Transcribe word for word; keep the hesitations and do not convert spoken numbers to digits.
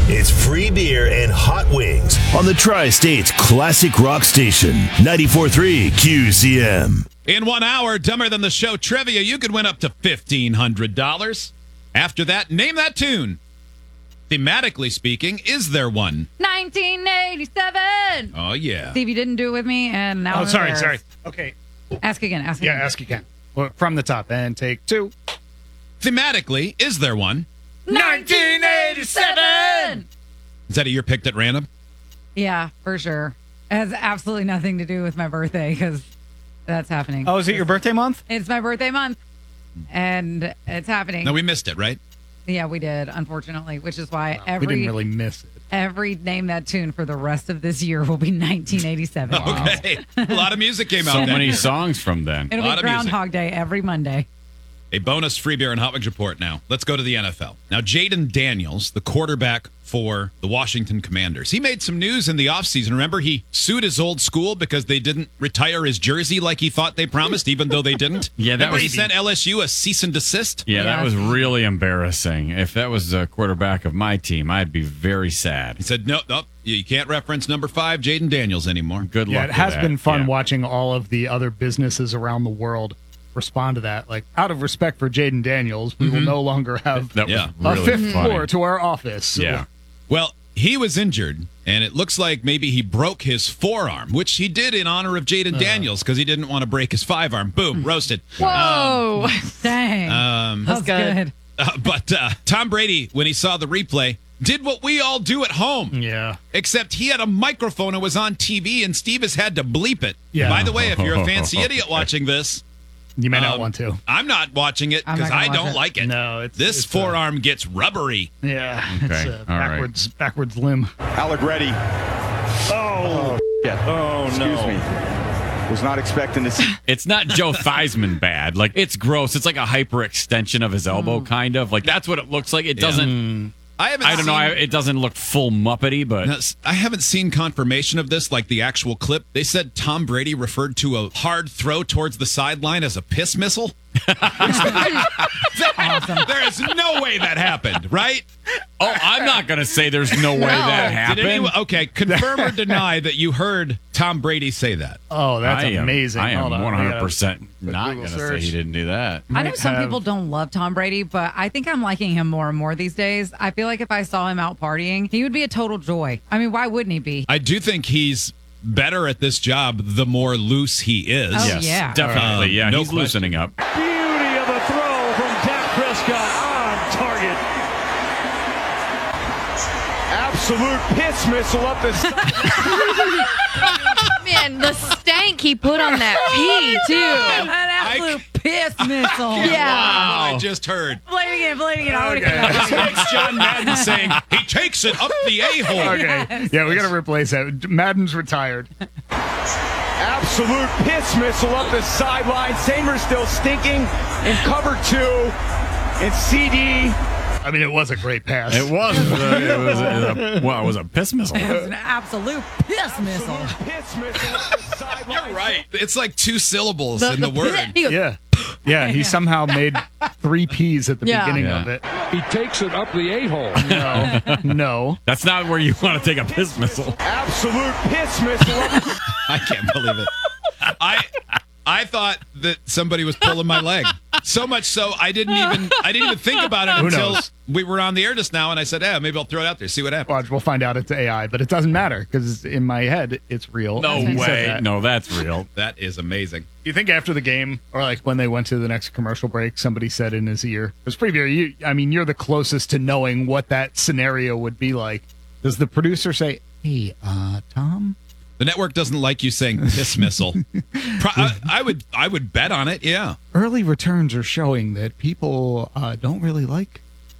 It's free beer and hot wings on the Tri-State's classic rock station, ninety-four point three Q C M. In one hour, Dumber Than the Show trivia, you could win up to fifteen hundred dollars. After that, name that tune. Thematically speaking, is there one? nineteen eighty-seven. Oh, yeah. Steve, you didn't do it with me, and now Oh, I'm sorry, embarrassed. sorry. Okay. Ask again, ask Yeah, again. ask again. Well, from the top, and take two. Thematically, is there one? nineteen eighty-seven. Is that a year picked at random? Yeah, for sure. It has absolutely nothing to do with my birthday, because that's happening. Oh, is it your birthday month? It's my birthday month, and it's happening. No, we missed it, right? Yeah, we did, unfortunately, which is why every we didn't really miss it. every name that tune for the rest of this year will be nineteen eighty-seven. Okay. A lot of music came out So that many year. songs from then. It'll Lot be of music. Groundhog Day every Monday. A bonus free beer and hot wings report now. Let's go to the N F L. Now, Jaden Daniels, the quarterback for the Washington Commanders, he made some news in the offseason. Remember, he sued his old school because they didn't retire his jersey like he thought they promised, even though they didn't. Yeah, that Remember was- he sent L S U a cease and desist? Yeah, that Yeah. was really embarrassing. If that was the quarterback of my team, I'd be very sad. He said, no, no, you can't reference number five, Jaden Daniels, anymore. Good luck. Yeah, it with has that. been fun Yeah. watching all of the other businesses around the world respond to that. Like, out of respect for Jaden Daniels, we will no longer have That Yeah. was a really fifth funny. floor to our office. Yeah. Well, he was injured, and it looks like maybe he broke his forearm, which he did in honor of Jaden Daniels because he didn't want to break his five arm. Boom, roasted. Whoa! Dang. Um, That's good. uh, but uh, Tom Brady, when he saw the replay, did what we all do at home. Yeah. Except he had a microphone and was on T V, and Steve has had to bleep it. Yeah. By the way, if you're a fancy idiot watching this, You may not um, want to. I'm not watching it I'm not because gonna I watch don't it. like it. No, it's this it's, uh, forearm gets rubbery. Yeah. Okay, It's a all right. backwards, backwards limb. Alec Reddy. Oh, shit. Oh, Excuse me. Was not expecting to see. It's not Joe Theismann bad. Like, it's gross. It's like a hyperextension of his elbow, kind of. Like, that's what it looks like. It Yeah. doesn't. I haven't. I don't know. seen- I, it doesn't look full Muppety, but Now, s- I haven't seen confirmation of this, like the actual clip. They said Tom Brady referred to a hard throw towards the sideline as a piss missile. Awesome. There is no way that happened, right? oh, I'm not gonna say there's no way that Did happened. anyone, okay, confirm or deny that you heard Tom Brady say that. Oh, that's I am, amazing. I am Hold on, one I hundred gotta- percent not Google gonna search. say he didn't do that. I know might some have- people don't love Tom Brady, but I think I'm liking him more and more these days. I feel like if I saw him out partying, he would be a total joy. I mean, why wouldn't he be? I do think he's better at this job the more loose he is. Oh, yes, yeah. definitely. Um, yeah, no he's question. loosening up. Beauty of a throw from Dak Prescott on target. Absolute piss missile up the Man, the stank he put on that pee, too. An absolute piss missile. Yeah. Wow, I just heard. Play it again, play it again. I want to hear This that. makes John Madden saying he takes it up the a-hole. Okay. Yeah, we got to replace that. Madden's retired. absolute piss missile up the sideline. Samer still stinking in cover two. And C D. I mean, it was a great pass. It was. uh, it was a, well, it was a piss missile. It was an absolute piss missile. Piss missile up the sideline. You're right. It's like two syllables The- in the, the word. pit- he goes, Yeah. Yeah, he somehow made three P's at the Yeah. beginning Yeah. of it. He takes it up the a-hole. No. No. That's not where you want to take a piss missile. Absolute piss missile up the I can't believe it. I I thought that somebody was pulling my leg. So much so I didn't even I didn't even think about it Who until knows? we were on the air just now, and I said, "Yeah, maybe I'll throw it out there, see what happens." Watch, we'll find out it's A I, but it doesn't matter because in my head, it's real. No He said way. that. No, that's real. That is amazing. Do you think after the game, or like when they went to the next commercial break, somebody said in his ear, it was pretty very, you, I mean, you're the closest to knowing what that scenario would be like. Does the producer say, hey, uh, Tom? The network doesn't like you saying piss missile. Pro- I, I would I would bet on it. Yeah. Early returns are showing that people uh, don't really like